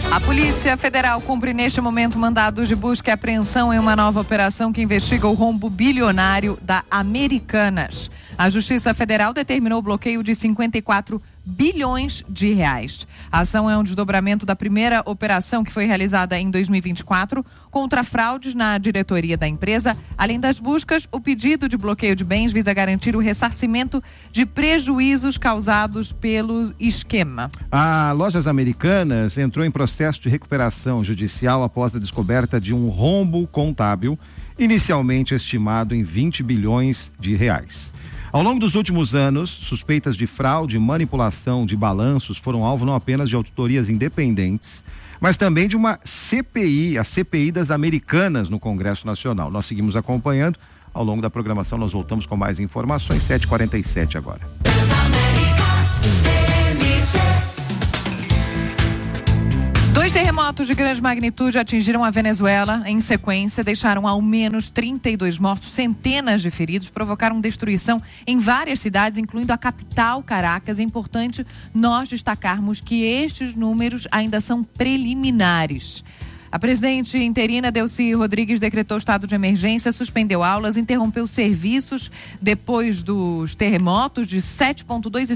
A Polícia Federal cumpre neste momento mandados de busca e apreensão em uma nova operação que investiga o rombo bilionário da Americanas. A Justiça Federal determinou o bloqueio de 54 bilhões de reais. A ação é um desdobramento da primeira operação que foi realizada em 2024 contra fraudes na diretoria da empresa. Além das buscas, o pedido de bloqueio de bens visa garantir o ressarcimento de prejuízos causados pelo esquema. A Lojas Americanas entrou em processo de recuperação judicial após a descoberta de um rombo contábil inicialmente estimado em 20 bilhões de reais. Ao longo dos últimos anos, suspeitas de fraude e manipulação de balanços foram alvo não apenas de auditorias independentes, mas também de uma CPI, a CPI das Americanas no Congresso Nacional. Nós seguimos acompanhando. Ao longo da programação nós voltamos com mais informações, 7h47 agora. Dois terremotos de grande magnitude atingiram a Venezuela em sequência, deixaram ao menos 32 mortos, centenas de feridos, provocaram destruição em várias cidades, incluindo a capital, Caracas. É importante nós destacarmos que estes números ainda são preliminares. A presidente interina Delcy Rodrigues decretou estado de emergência, suspendeu aulas, interrompeu serviços depois dos terremotos de 7,2 e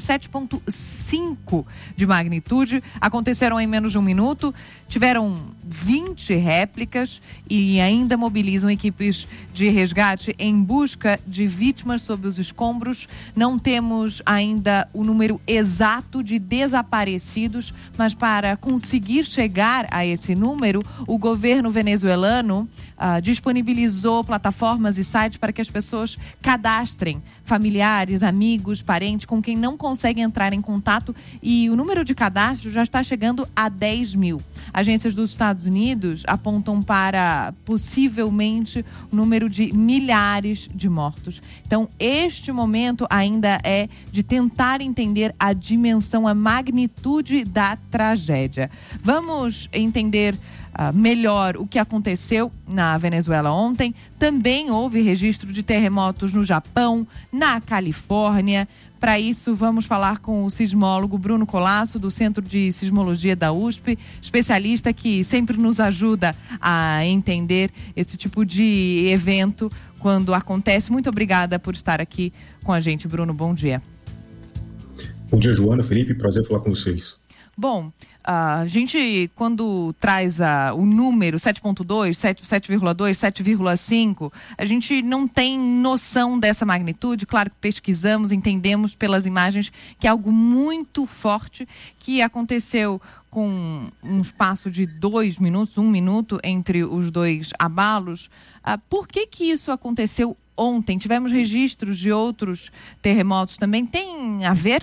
7,5 de magnitude. Aconteceram em menos de um minuto, tiveram 20 réplicas e ainda mobilizam equipes de resgate em busca de vítimas sob os escombros. Não temos ainda o número exato de desaparecidos, mas para conseguir chegar a esse número, o governo venezuelano disponibilizou plataformas e sites para que as pessoas cadastrem familiares, amigos, parentes com quem não conseguem entrar em contato, e o número de cadastros já está chegando a 10 mil. Agências dos Estados Unidos apontam para possivelmente o número de milhares de mortos. Então, este momento ainda é de tentar entender a dimensão, a magnitude da tragédia. Vamos entender melhor o que aconteceu na Venezuela ontem. Também houve registro de terremotos no Japão, na Califórnia. Para isso, vamos falar com o sismólogo Bruno Colasso, do Centro de Sismologia da USP, especialista que sempre nos ajuda a entender esse tipo de evento quando acontece. Muito obrigada por estar aqui com a gente, Bruno. Bom dia. Bom dia, Joana, Felipe, prazer falar com vocês. Bom, a gente, quando traz o número 7,2, 7,2, 7,5, a gente não tem noção dessa magnitude. Claro que pesquisamos, entendemos pelas imagens que é algo muito forte que aconteceu com um espaço de 2 minutos, 1 minuto entre os dois abalos. Por que isso aconteceu ontem? Tivemos registros de outros terremotos também. Tem a ver?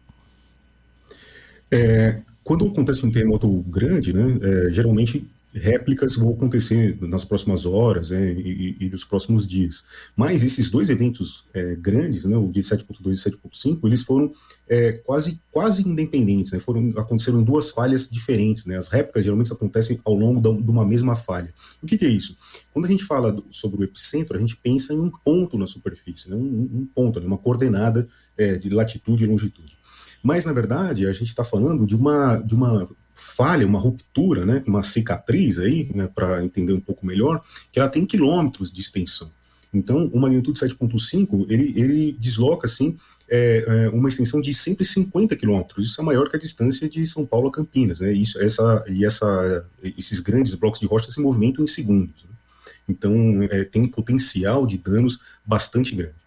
Quando acontece um terremoto grande, né, geralmente réplicas vão acontecer nas próximas horas e nos próximos dias. Mas esses dois eventos grandes, né, o de 7,2 e 7,5, eles foram quase independentes, né, aconteceram em duas falhas diferentes. Né, as réplicas geralmente acontecem ao longo de uma mesma falha. O que é isso? Quando a gente fala sobre o epicentro, a gente pensa em um ponto na superfície, né, um ponto, né, uma coordenada de latitude e longitude. Mas, na verdade, a gente está falando de uma falha, uma ruptura, né, uma cicatriz aí, né, para entender um pouco melhor, que ela tem quilômetros de extensão. Então, o magnitude 7,5, ele desloca, assim, uma extensão de 150 quilômetros. Isso é maior que a distância de São Paulo a Campinas, né? Esses grandes blocos de rocha se movimentam em segundos. Né? Então, tem um potencial de danos bastante grande.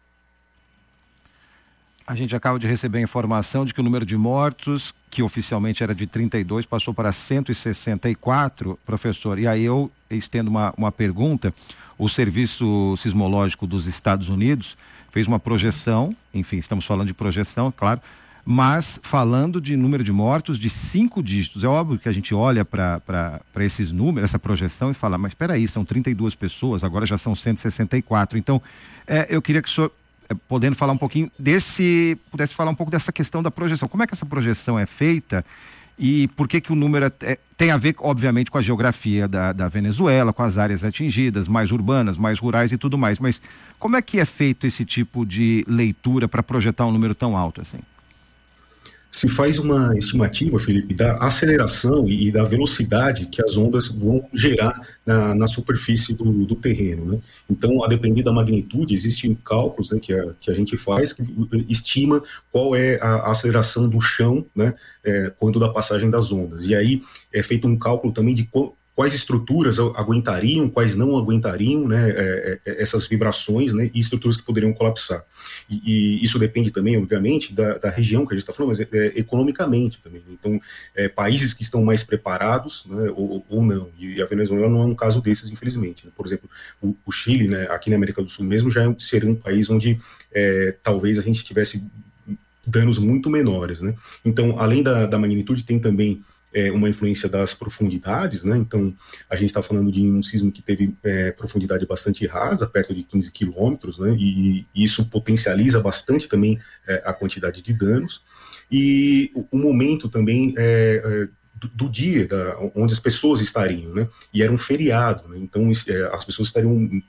A gente acaba de receber a informação de que o número de mortos, que oficialmente era de 32, passou para 164, professor. E aí eu estendo uma pergunta. O Serviço Sismológico dos Estados Unidos fez uma projeção, enfim, estamos falando de projeção, claro, mas falando de número de mortos de 5 dígitos. É óbvio que a gente olha para esses números, essa projeção, e fala, mas espera aí, são 32 pessoas, agora já são 164. Então, eu queria que o senhor, podendo falar um pouquinho pudesse falar um pouco dessa questão da projeção. Como é que essa projeção é feita e por que o número tem a ver, obviamente, com a geografia da Venezuela, com as áreas atingidas, mais urbanas, mais rurais e tudo mais. Mas como é que é feito esse tipo de leitura para projetar um número tão alto assim? Se faz uma estimativa, Felipe, da aceleração e da velocidade que as ondas vão gerar na superfície do terreno, né? Então, a depender da magnitude, existem cálculos, né, que a gente faz, que estima qual é a aceleração do chão, né, quando da passagem das ondas. E aí é feito um cálculo também de quais estruturas aguentariam, quais não aguentariam, né, essas vibrações, né, e estruturas que poderiam colapsar. E isso depende também, obviamente, da região que a gente está falando, mas economicamente também. Então, países que estão mais preparados, né, ou não. E a Venezuela não é um caso desses, infelizmente. Né? Por exemplo, o Chile, né, aqui na América do Sul mesmo, já seria um país onde talvez a gente tivesse danos muito menores. Né? Então, além da magnitude, tem também uma influência das profundidades, né? Então, a gente está falando de um sismo que teve profundidade bastante rasa, perto de 15 quilômetros, né? E isso potencializa bastante também a quantidade de danos. E o momento também do dia, onde as pessoas estariam, né? E era um feriado, né? Então as pessoas estariam